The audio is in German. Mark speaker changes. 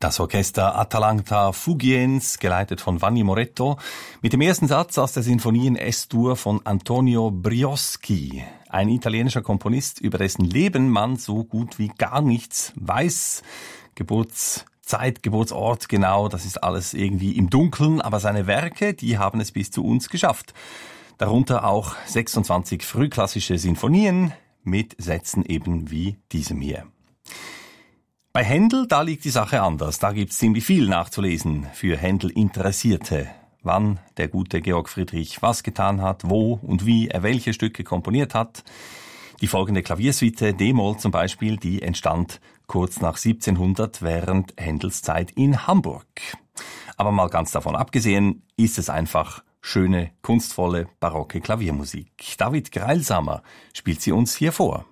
Speaker 1: Das Orchester Atalanta Fugiens, geleitet von Vanni Moretto, mit dem ersten Satz aus der Sinfonie in S-Dur von Antonio Brioschi, ein italienischer Komponist, über dessen Leben man so gut wie gar nichts weiß. Geburtszeit, Geburtsort, genau, das ist alles irgendwie im Dunkeln, aber seine Werke, die haben es bis zu uns geschafft. Darunter auch 26 frühklassische Sinfonien mit Sätzen eben wie diesem hier. Bei Händel, da liegt die Sache anders. Da gibt's ziemlich viel nachzulesen für Händel-Interessierte. Wann der gute Georg Friedrich was getan hat, wo und wie er welche Stücke komponiert hat. Die folgende Klaviersuite, D-Moll zum Beispiel, die entstand kurz nach 1700 während Händels Zeit in Hamburg. Aber mal ganz davon abgesehen, ist es einfach schöne, kunstvolle, barocke Klaviermusik. David Greilsamer spielt sie uns hier vor.